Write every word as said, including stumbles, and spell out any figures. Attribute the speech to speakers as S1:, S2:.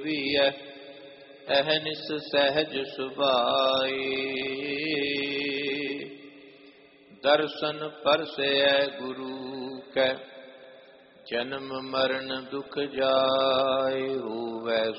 S1: ਵੀਐ ਅਹਨਿਸ ਸਹਿਜ ਸੁਭਾਈ। ਦਰਸ਼ਨ ਪਰਸੈ ਗੁਰੂ ਕੈ ਜਨਮ ਮਰਨ ਦੁਖ ਜਾਇ। ਹੋਵੈ